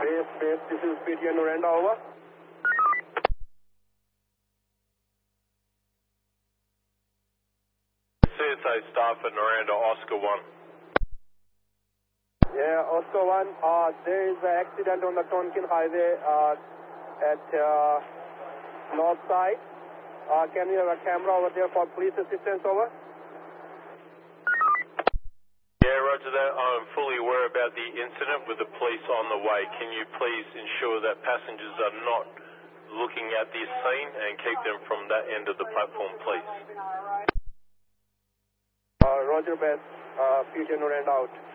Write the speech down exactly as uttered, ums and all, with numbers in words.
Base, base, this is P T A Noranda, over. C S A staff at Noranda, Oscar one. Yeah, Oscar one, uh, there is an accident on the Tonkin Highway uh, at uh, north side. Uh, can you have a camera over there for police assistance, over? Yeah, roger that. I'm fully aware about the incident with the police on the way. Can you please ensure that passengers are not looking at this scene and keep them from that end of the platform, please? Uh, roger, best. Uh, P T A Noranda out.